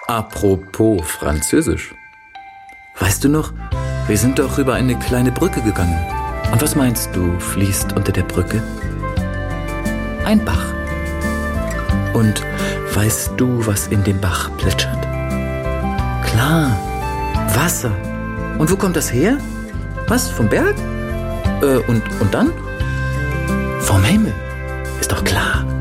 Apropos Französisch. Weißt du noch, wir sind doch über eine kleine Brücke gegangen. Und was meinst du, fließt unter der Brücke? Ein Bach. Und weißt du, was in dem Bach plätschert? Klar, Wasser. Und wo kommt das her? Was, vom Berg? Und dann? Vom Himmel. Ist doch klar.